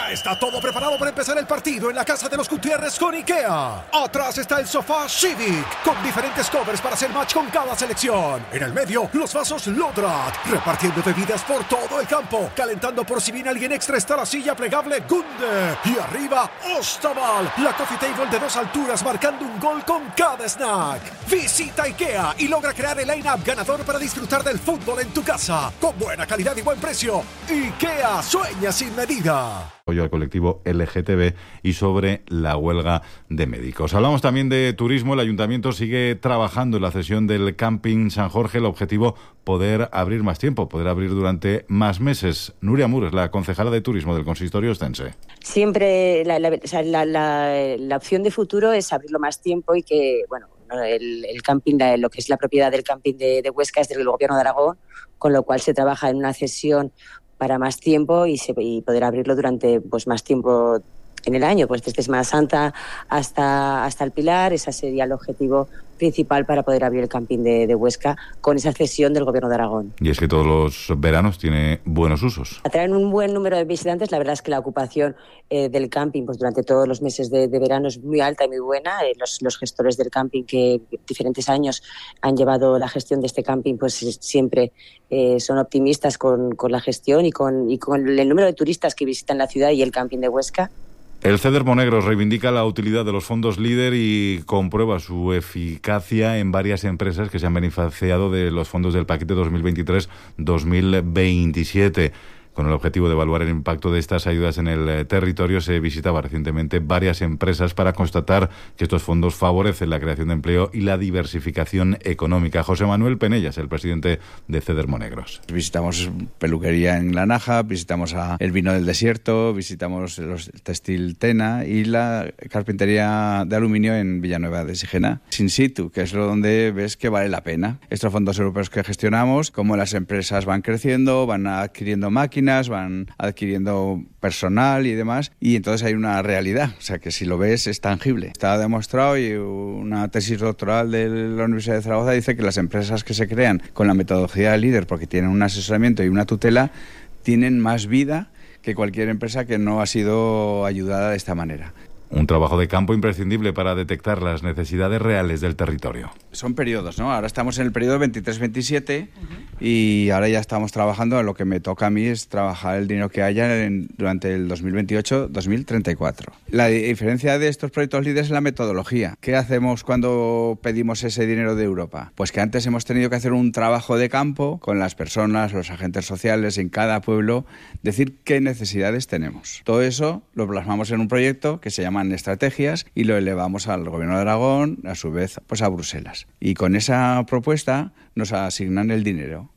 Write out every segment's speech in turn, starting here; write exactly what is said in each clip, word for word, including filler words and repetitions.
Ya está todo preparado para empezar el partido en la casa de los Gutiérrez con IKEA. Atrás está el sofá Civic, con diferentes covers para hacer match con cada selección. En el medio, los vasos Lodrat, repartiendo bebidas por todo el campo. Calentando por si viene alguien extra está la silla plegable Gunde. Y arriba, Ostaval, la coffee table de dos alturas marcando un gol con cada snack. Visita IKEA y logra crear el line-up ganador para disfrutar del fútbol en tu casa. Con buena calidad y buen precio. IKEA sueña sin medida. Apoyo al colectivo L G T B y sobre la huelga de médicos. Hablamos también de turismo. El Ayuntamiento sigue trabajando en la cesión del Camping San Jorge. El objetivo, poder abrir más tiempo, poder abrir durante más meses. Nuria Mur es la concejala de turismo del consistorio ostense. Siempre la, la, o sea, la, la, la opción de futuro es abrirlo más tiempo y que, bueno, el, el camping, la, lo que es la propiedad del camping de, de Huesca es del Gobierno de Aragón, con lo cual se trabaja en una cesión para más tiempo y, se, y poder abrirlo durante pues más tiempo en el año, pues desde Semana Santa hasta, hasta el Pilar. Ese sería el objetivo principal para poder abrir el camping de, de Huesca con esa cesión del Gobierno de Aragón. Y es que todos los veranos tiene buenos usos. Atraen un buen número de visitantes. La verdad es que la ocupación eh, del camping pues durante todos los meses de, de verano es muy alta y muy buena. Eh, los, los gestores del camping que diferentes años han llevado la gestión de este camping pues siempre eh, son optimistas con, con la gestión y con, y con el número de turistas que visitan la ciudad y el camping de Huesca. El Ceder Monegros reivindica la utilidad de los fondos líder y comprueba su eficacia en varias empresas que se han beneficiado de los fondos del paquete dos mil veintitrés dos mil veintisiete. Con el objetivo de evaluar el impacto de estas ayudas en el territorio, se visitaba recientemente varias empresas para constatar que estos fondos favorecen la creación de empleo y la diversificación económica. José Manuel Penellas, el presidente de Ceder Monegros. Visitamos peluquería en La Naja, visitamos a El Vino del Desierto, visitamos los Textil Tena y la carpintería de aluminio en Villanueva de Sigena. Sin situ, que es lo donde ves que vale la pena. Estos fondos europeos que gestionamos, como las empresas van creciendo, van adquiriendo máquinas, van adquiriendo personal y demás, y entonces hay una realidad, o sea que si lo ves es tangible. Está demostrado y una tesis doctoral de la Universidad de Zaragoza dice que las empresas que se crean con la metodología de líder, porque tienen un asesoramiento y una tutela, tienen más vida que cualquier empresa que no ha sido ayudada de esta manera. Un trabajo de campo imprescindible para detectar las necesidades reales del territorio. Son periodos, ¿no? Ahora estamos en el periodo veintitrés veintisiete uh-huh. y ahora ya estamos trabajando. Lo que me toca a mí es trabajar el dinero que haya en, durante el dos mil veintiocho dos mil treinta y cuatro. La diferencia de estos proyectos líderes es la metodología. ¿Qué hacemos cuando pedimos ese dinero de Europa? Pues que antes hemos tenido que hacer un trabajo de campo con las personas, los agentes sociales en cada pueblo, decir qué necesidades tenemos. Todo eso lo plasmamos en un proyecto que se llama estrategias y lo elevamos al Gobierno de Aragón, a su vez pues a Bruselas. Y con esa propuesta nos asignan el dinero.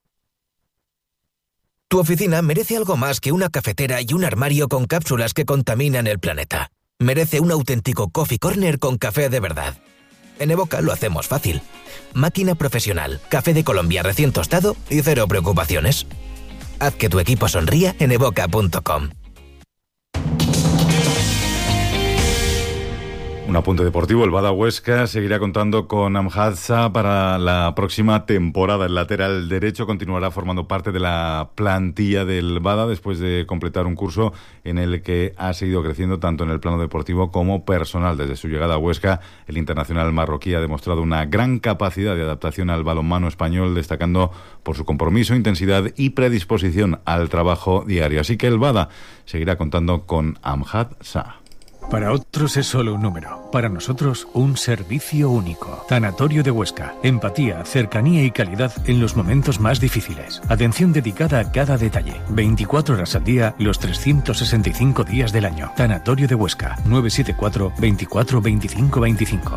Tu oficina merece algo más que una cafetera y un armario con cápsulas que contaminan el planeta. Merece un auténtico coffee corner con café de verdad. En Evoca lo hacemos fácil. Máquina profesional, café de Colombia recién tostado y cero preocupaciones. Haz que tu equipo sonría en evoca punto com. Un apunte deportivo, el Bada Huesca seguirá contando con Amjad Sa para la próxima temporada. El lateral derecho continuará formando parte de la plantilla del Bada después de completar un curso en el que ha seguido creciendo tanto en el plano deportivo como personal. Desde su llegada a Huesca, el internacional marroquí ha demostrado una gran capacidad de adaptación al balonmano español, destacando por su compromiso, intensidad y predisposición al trabajo diario. Así que el Bada seguirá contando con Amjad Sa. Para otros es solo un número. Para nosotros, un servicio único. Tanatorio de Huesca. Empatía, cercanía y calidad en los momentos más difíciles. Atención dedicada a cada detalle. veinticuatro horas al día, los trescientos sesenta y cinco días del año. Tanatorio de Huesca. nueve siete cuatro, veinticuatro, veinticinco, veinticinco.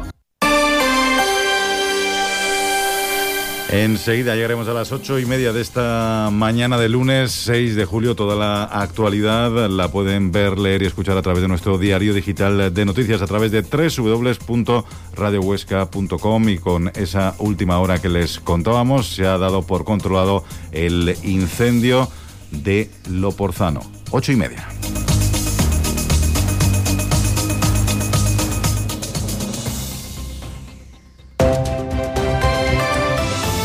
Enseguida llegaremos a las ocho y media de esta mañana de lunes seis de julio. Toda la actualidad la pueden ver, leer y escuchar a través de nuestro diario digital de noticias, a través de doble u doble u doble u punto radio huesca punto com. Y con esa última hora que les contábamos, se ha dado por controlado el incendio de Loporzano. Ocho y media.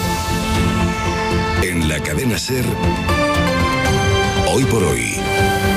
En la cadena SER, hoy por hoy.